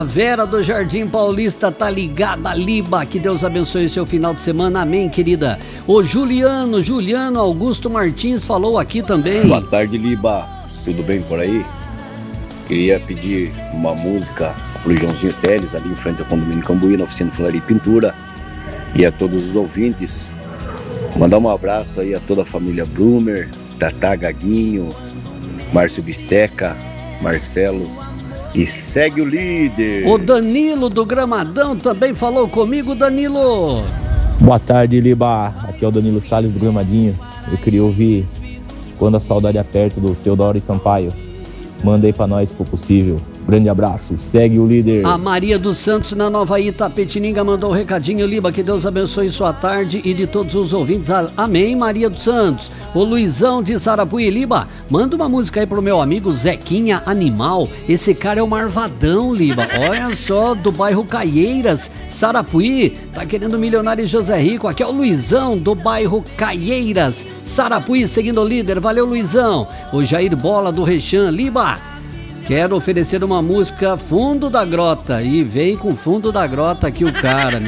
Vera do Jardim Paulista tá ligada, Liba, que Deus abençoe o seu final de semana, amém, querida. O Juliano Augusto Martins falou aqui também. Boa tarde, Liba, tudo bem por aí? Queria pedir uma música pro Joãozinho Teles, ali em frente ao condomínio Cambuí, na oficina Falaria e Pintura, e a todos os ouvintes. Mandar um abraço aí a toda a família Brumer, Tatá Gaguinho, Márcio Bisteca, Marcelo. E segue o líder. O Danilo do Gramadão também falou comigo, Danilo. Boa tarde, Liba. Aqui é o Danilo Salles do Gramadinho. Eu queria ouvir Quando a Saudade Aperta, do Teodoro e Sampaio. Manda aí pra nós, se for possível. Grande abraço, segue o líder. A Maria dos Santos na Nova Itapetininga mandou um recadinho, Liba, que Deus abençoe sua tarde e de todos os ouvintes, amém, Maria dos Santos. O Luizão de Sarapuí, Liba, manda uma música aí pro meu amigo Zequinha Animal, esse cara é o Marvadão, Liba, olha só, do bairro Caieiras, Sarapuí, tá querendo milionário José Rico, aqui é o Luizão do bairro Caieiras, Sarapuí, seguindo o líder, valeu Luizão. O Jair Bola do Rechan, Liba, quero oferecer uma música Fundo da Grota. E vem com Fundo da Grota aqui o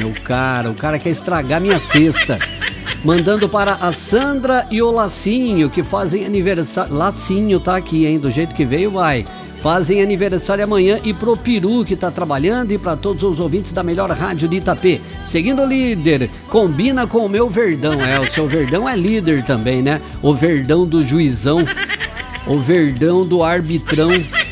cara quer estragar minha cesta. Mandando para a Sandra e o Lacinho, que fazem aniversário. Lacinho tá aqui, hein? Do jeito que veio, vai. Fazem aniversário amanhã, e pro Peru que tá trabalhando, e para todos os ouvintes da melhor rádio de Itapê. Seguindo o líder, combina com o meu Verdão. O seu Verdão é líder também, né? O Verdão do Juizão, o Verdão do Arbitrão.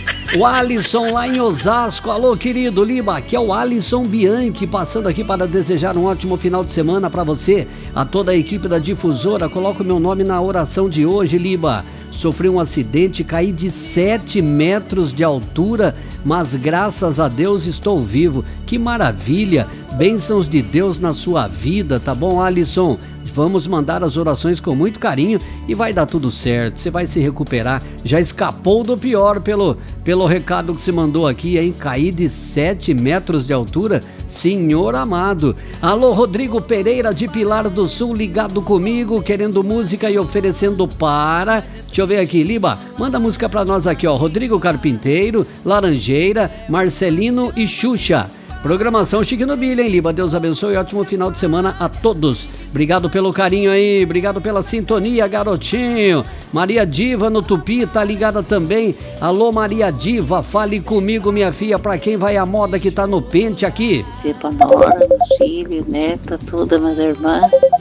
O Alisson lá em Osasco, alô querido Liba, aqui é o Alisson Bianchi, passando aqui para desejar um ótimo final de semana para você, a toda a equipe da Difusora. Coloco o meu nome na oração de hoje, Liba. Sofri um acidente, caí de 7 metros de altura, mas graças a Deus estou vivo. Que maravilha, bênçãos de Deus na sua vida, tá bom, Alisson? Vamos mandar as orações com muito carinho e vai dar tudo certo, você vai se recuperar. Já escapou do pior pelo recado que você mandou aqui, hein? Cair de 7 metros de altura, senhor amado. Alô, Rodrigo Pereira de Pilar do Sul, ligado comigo, querendo música e oferecendo para... Deixa eu ver aqui, Liba, manda música pra nós aqui, ó. Rodrigo Carpinteiro, Laranjeira, Marcelino e Xuxa. Programação Chique no Bilha, hein, Liba? Deus abençoe e ótimo final de semana a todos. Obrigado pelo carinho aí, obrigado pela sintonia, garotinho. Maria Diva no Tupi, tá ligada também. Alô, Maria Diva, fale comigo, minha filha, pra quem vai a moda que tá no pente aqui. Você pra nora, meus filhos, neta, toda minha irmã.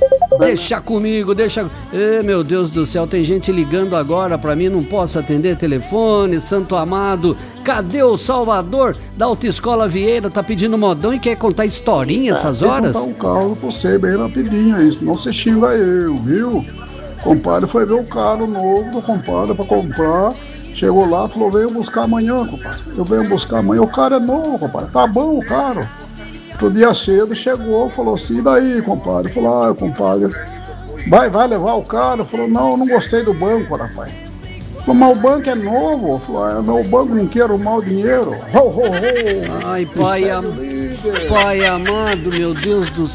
Deixa comigo, deixa... meu Deus do céu, tem gente ligando agora pra mim, não posso atender telefone, santo amado. Cadê o Salvador da Autoescola Vieira? Tá pedindo modão e quer contar historinha essas horas? Vou contar um caso pra você bem rapidinho aí, senão você xinga eu, viu? O compadre foi ver o carro novo do compadre pra comprar. Chegou lá, falou, venho buscar amanhã, compadre. Eu venho buscar amanhã, o carro é novo, compadre. Tá bom o carro. Outro dia cedo chegou, falou assim, e daí, compadre? Falou, compadre, vai levar o carro? Falou, não gostei do banco, rapaz. Falou, mas o banco é novo. Falou, não, o banco não quer arrumar o dinheiro. Ho, ho, ho. Ai, pai amado, meu Deus do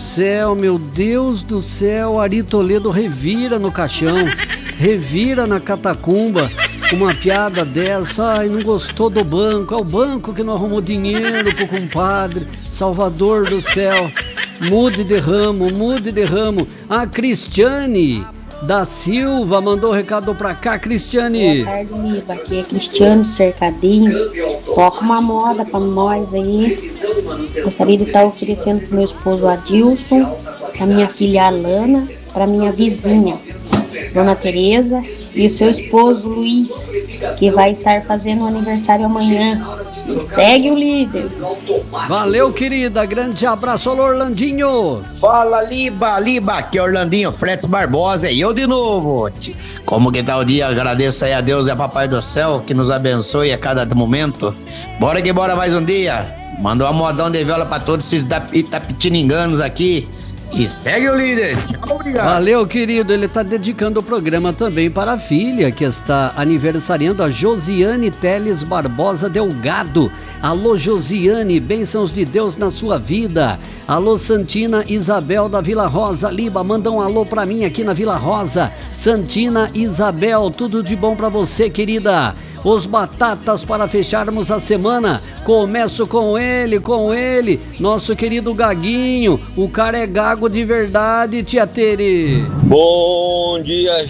céu, Ari Toledo revira no caixão, revira na catacumba, uma piada dessa. Ai, não gostou do banco, é o banco que não arrumou dinheiro pro compadre. Salvador do céu, mude de ramo. A Cristiane da Silva mandou recado pra cá, Cristiane. Boa tarde, Liba. Aqui é Cristiano Cercadinho. Toca uma moda pra nós aí. Gostaria de estar oferecendo pro meu esposo Adilson, pra minha filha Alana, pra minha vizinha Dona Tereza e o seu esposo Luiz, que vai estar fazendo aniversário amanhã. Segue o líder. Valeu, querida, grande abraço. Alô, Orlandinho. Fala, Liba, aqui é Orlandinho Fretes Barbosa e eu de novo. Como que tá o dia? Agradeço aí a Deus e a Papai do Céu que nos abençoe a cada momento. Bora que bora mais um dia. Manda uma modão de viola pra todos esses itapetininganos aqui. E segue o líder. Tchau, obrigado. Valeu, querido. Ele está dedicando o programa também para a filha, que está aniversariando, a Josiane Teles Barbosa Delgado. Alô, Josiane, bênçãos de Deus na sua vida. Alô, Santina Isabel da Vila Rosa. Liba, manda um alô para mim aqui na Vila Rosa. Santina Isabel, tudo de bom para você, querida. Os batatas para fecharmos a semana. Começo com ele, nosso querido Gaguinho. O cara é gago de verdade, tia Tere. Bom dia,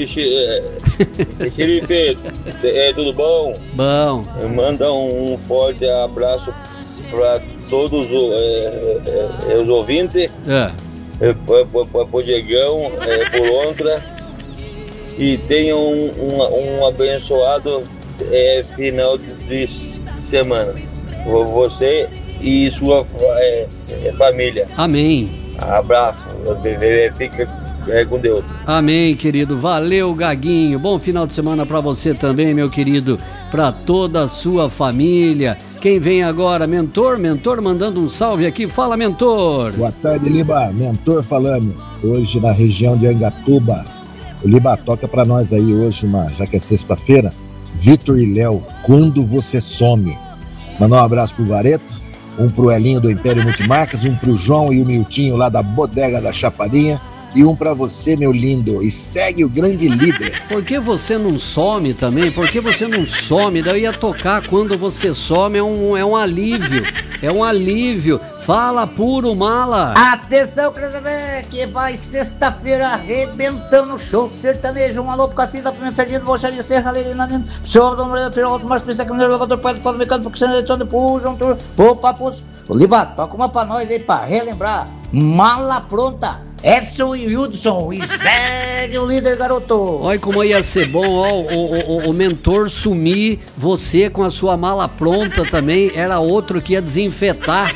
Felipe. Tudo bom? Bom. Manda um forte abraço para todos os ouvintes. Pro Diegão, pro Lontra. E tenham um abençoado final de semana. Você e sua família. Amém. Abraço. Fica com Deus. Amém, querido. Valeu, Gaguinho. Bom final de semana pra você também, meu querido. Pra toda a sua família. Quem vem agora? Mentor mandando um salve aqui. Fala, Mentor. Boa tarde, Liba. Mentor falando. Hoje na região de Angatuba. O Liba toca pra nós aí hoje, já que é sexta-feira. Vitor e Léo, Quando Você Some. Mandar um abraço pro Vareta, um pro Elinho do Império Multimarcas, um pro João e o Miltinho lá da Bodega da Chapadinha e um pra você, meu lindo. E segue o grande líder. Por que você não some também? Por que você não some? Daí ia tocar Quando Você Some, é um alívio. É um alívio. Fala, puro mala. Atenção, quer saber que vai sexta-feira arrebentando o show sertanejo. Um alô pro Cacinho da Pimenta Sardinha do Bolcharia Serra, Lerina Nino, show do Moreira Piroto, Marcos Pista, Caminheiro, Lavador, Pai do Paulo Mecânico, porque você não é de Puja, um tour, opa, Fuso. Oliva, toca uma pra nós aí pra relembrar. Mala pronta. Edson e Hudson, e segue o líder, garoto. Olha como ia ser bom, ó, o Mentor sumir, você com a sua mala pronta também, era outro que ia desinfetar,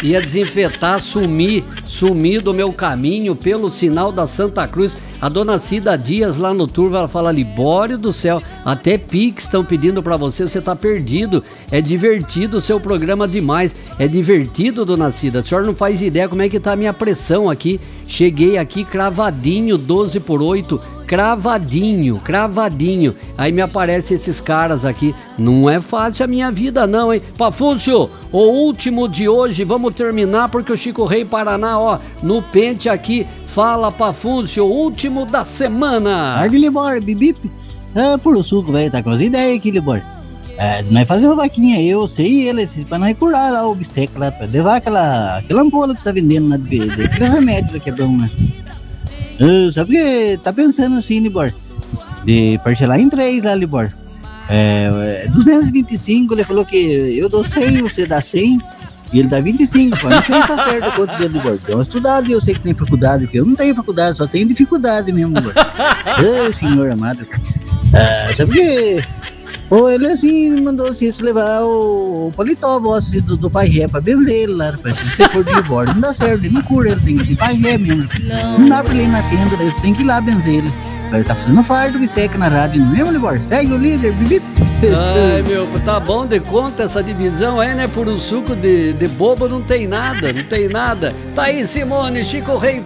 sumir do meu caminho pelo sinal da Santa Cruz. A dona Cida Dias lá no Turvo, ela fala: Libório do céu, até Pix estão pedindo pra você tá perdido. É divertido o seu programa demais. É divertido, dona Cida. A senhora não faz ideia como é que tá a minha pressão aqui. Cheguei aqui cravadinho, 12/8, cravadinho. Aí me aparecem esses caras aqui. Não é fácil a minha vida não, hein? Pafúcio, o último de hoje, vamos terminar porque o Chico Rei Paraná, ó, no pente aqui. Fala, Pafúcio, o último da semana. Tarde, Libório, bibip. Por o suco, velho, tá com as ideias aqui, Libório. Nós fazer uma vaquinha, eu sei e ele, pra nós curar lá o bisteca lá, pra levar aquela ampola que você tá vendendo lá, aquele remédio que é bom, né? Sabe que tá pensando assim, Libório, de parcelar em 3 lá, Libório. 225, ele falou que eu dou 100, você dá 100 e ele dá 25, pô. Não sei se tá certo quanto dele, Libório. Deu uma estudada e eu sei que tem faculdade, porque eu não tenho faculdade, só tenho dificuldade mesmo, Libório. Senhor amado. Sabe que... ele assim mandou assim, se levar o paletó vosso do pai ré pra benzer ele lá, rapaz. Se você for de Libório, não dá certo, ele não cura, ele tem que ir de pai ré mesmo. Não dá pra ele ir na tenda, daí você tem que ir lá benzer ele. Ele tá fazendo fardo bisteca na rádio, não é mesmo, Libório? Segue o líder, bibi. Ai, meu, tá bom de conta essa divisão aí, né? Por um suco de bobo não tem nada. Tá aí, Simone, Chico Rei